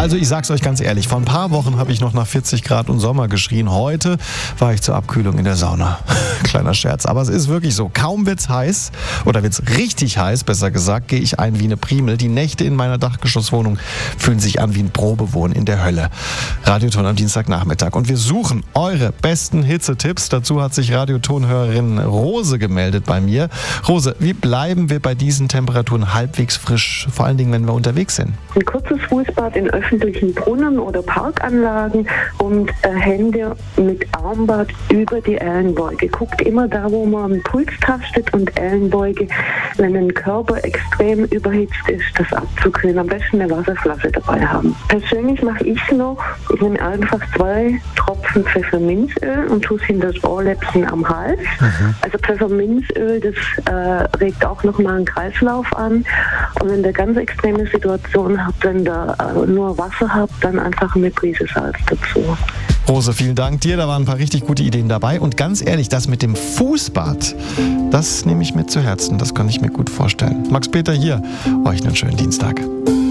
Also ich sag's euch ganz ehrlich, vor ein paar Wochen habe ich noch nach 40 Grad und Sommer geschrien. Heute war ich zur Abkühlung in der Sauna. Kleiner Scherz, aber es ist wirklich so. Kaum wird's heiß, oder wird's richtig heiß, besser gesagt, gehe ich ein wie eine Primel. Die Nächte in meiner Dachgeschosswohnung fühlen sich an wie ein Probewohnen in der Hölle. Radioton am Dienstagnachmittag. Und wir suchen eure besten Hitzetipps. Dazu hat sich Radiotonhörerin Rose gemeldet bei mir. Rose, wie bleiben wir bei diesen Temperaturen halbwegs frisch, vor allen Dingen, wenn wir unterwegs sind? Ein kurzes Fußbad in öffentlichen Brunnen oder Parkanlagen und Hände mit Armbad über die Ellenbeuge. Guckt immer da, wo man am Puls tastet und Ellenbeuge, wenn ein Körper extrem überhitzt ist, das abzukühlen. Am besten eine Wasserflasche dabei haben. Persönlich mache ich ich nehme einfach 2 Tropfen Pfefferminzöl und tue es hinter das Ohrläppchen am Hals. Also Pfefferminzöl, das regt auch nochmal einen Kreislauf an. Und wenn ihr ganz extreme Situation habt, wenn ihr nur Wasser habt, dann einfach eine Prise Salz dazu. Rose, vielen Dank dir, da waren ein paar richtig gute Ideen dabei. Und ganz ehrlich, das mit dem Fußbad, das nehme ich mir zu Herzen, das kann ich mir gut vorstellen. Max Peter hier, euch einen schönen Dienstag.